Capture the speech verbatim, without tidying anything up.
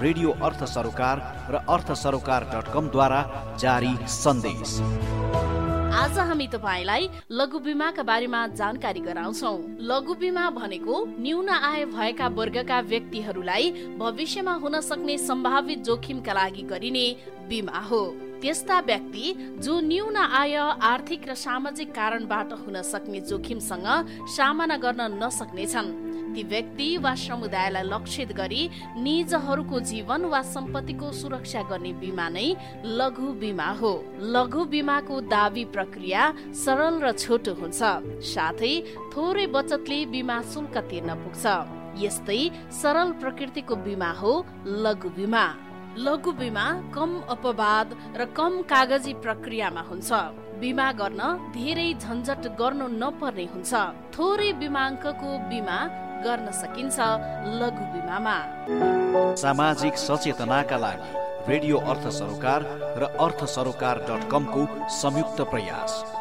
Radio अर्थ सरोकार र अर्थ सरोकार डट कम द्वारा जारी सन्देश। आज हामी तपाईलाई लघु बीमाका बारेमा जानकारी गराउँछौ। लघु बीमा भनेको न्यून आय भएका वर्गका व्यक्तिहरूलाई भविष्यमा हुन सक्ने सम्भावित जोखिमका लागि गरिने बीमा हो। त्यस्ता व्यक्ति जो न्यून आय, आर्थिक र सामाजिक कारणबाट हुन सक्ने जोखिमसँग सामना गर्न नसक्नेछन् ती व्यक्ति वा समुदायलाई लक्षित गरी निजहरूको जीवन वा सम्पत्तिको सुरक्षा गर्ने बीमा नै लघु बीमा हो। लघु बीमाको दावी प्रक्रिया सरल र छोटो हुन्छ, साथै थोरै बचतले बीमा शुल्क तिर्न पुग्छ। यस्तै सरल प्रकृतिको बीमा हो लघु बीमा। लघु बीमा कम अपवाद र कम कागजी प्रक्रियामा हुन्छ। बीमा गर्न धेरै झन्झट गर्नु नपर्ने हुन्छ। थोरै बीमाङ्कको बीमा गर्न सकिन्छ लघु बीमामा। सामाजिक सचेतनाका लागि रेडियो अर्थ सरोकार र अर्थ सरोकार डट कम को संयुक्त प्रयास।